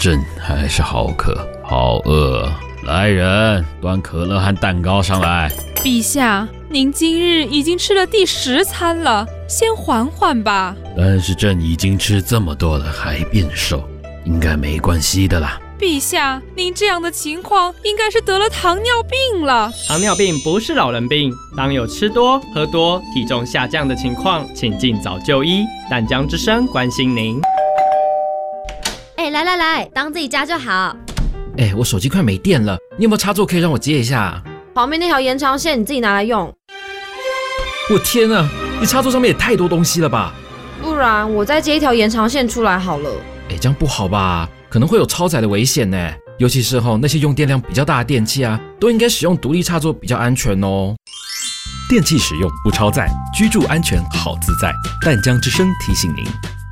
朕还是好渴，好饿。来人，端可乐和蛋糕上来。 陛下，您今日已经吃了第10餐了，先缓缓吧。 但是朕已经吃这么多了，还变瘦，应该没关系的啦。 陛下，您这样的情况应该是得了糖尿病了。 糖尿病不是老人病，当有吃多、喝多、体重下降的情况，请尽早就医。淡江之声关心您。 来，当自己家就好。 我手机快没电了，你有没有插座可以让我接一下？ 旁边那条延长线你自己拿来用。 我天啊，你插座上面也太多东西了吧？ 不然我再接一条延长线出来好了。 这样不好吧？可能会有超载的危险呢。尤其是那些用电量比较大的电器啊，都应该使用独立插座比较安全哦。 电器使用不超载，居住安全好自在。淡江之声提醒您。